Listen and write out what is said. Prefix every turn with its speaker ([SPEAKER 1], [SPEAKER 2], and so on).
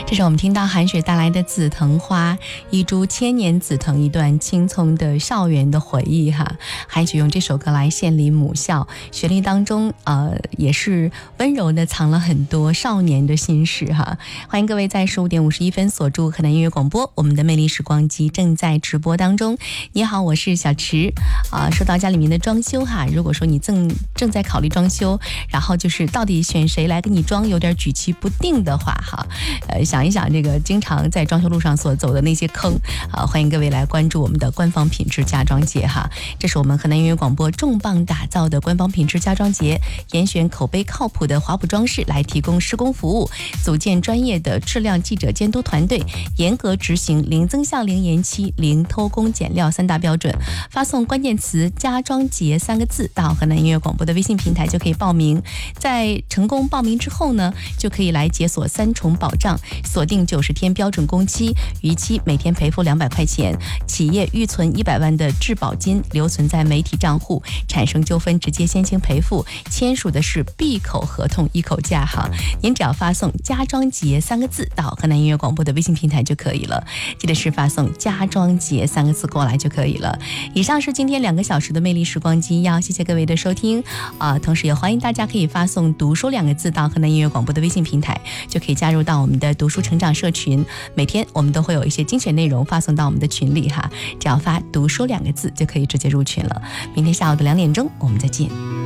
[SPEAKER 1] 这是我们听到韩雪带来的《紫藤花》，一株千年紫藤，一段青葱的校园的回忆哈。韩雪用这首歌来献礼母校，旋律当中也是温柔的藏了很多少年的心事哈。欢迎各位在15点51分锁住河南音乐广播，我们的魅力时光机正在直播当中。你好，我是小池说到家里面的装修哈，如果说你正在考虑装修，然后就是到底选谁来给你装，有点举棋不定的话哈，想一想这个经常在装修路上所走的那些坑欢迎各位来关注我们的官方品质家装节哈。这是我们河南音乐广播重磅打造的官方品质家装节，严选口碑靠谱的华普装饰来提供施工服务，组建专业的质量记者监督团队，严格执行零增项、零延期、零偷工减料3大标准。发送关键词家装节3个字到河南音乐广播的微信平台就可以报名，在成功报名之后呢，就可以来解锁3重保障，锁定90天标准工期，逾期每天赔付200块钱，企业预存100万的质保金留存在媒体账户，产生纠纷直接先行赔付，签署的是闭口合同一口价哈。您只要发送家装节3个字到河南音乐广播的微信平台就可以了，记得是发送家装节3个字过来就可以了。以上是今天2个小时的魅力时光机，要谢谢各位的收听同时也欢迎大家可以发送读书2个字到河南音乐广播的微信平台，就可以加入到我们的读书成长社群，每天我们都会有一些精选内容发送到我们的群里哈，只要发读书2个字就可以直接入群了。明天下午的2点钟我们再见。